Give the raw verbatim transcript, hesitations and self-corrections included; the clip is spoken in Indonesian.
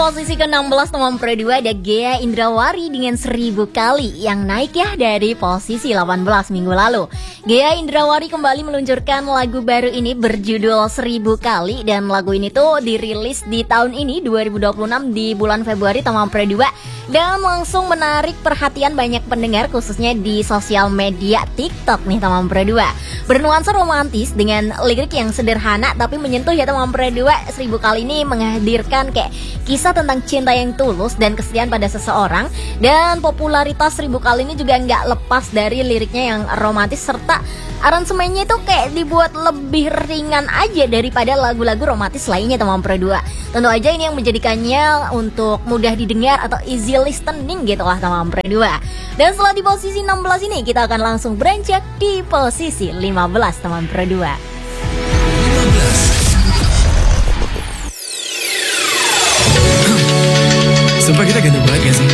posisi ke enam belas nomor dua ada Ghea Indrawari dengan seribu kali yang naik ya dari posisi delapan belas minggu lalu. Ghea Indrawari kembali meluncurkan lagu baru ini berjudul seribu kali dan lagu ini tuh dirilis di tahun ini dua ribu dua puluh enam di bulan Februari nomor dua dan langsung menarik perhatian banyak pendengar khususnya di sosial media TikTok nih nomor dua. Bernuansa romantis dengan lirik yang sederhana tapi menyentuh ya nomor dua. Seribu kali ini menghadirkan kayak kisah tentang cinta yang tulus dan kesetiaan pada seseorang. Dan popularitas seribu kali ini juga nggak lepas dari liriknya yang romantis serta aransemennya itu kayak dibuat lebih ringan aja daripada lagu-lagu romantis lainnya teman dua. Tentu aja ini yang menjadikannya untuk mudah didengar atau easy listening gitu lah teman dua. Dan setelah di posisi enam belas ini kita akan langsung beranjak di posisi lima belas teman dua. Sumpah kita ganteng banget gak sih?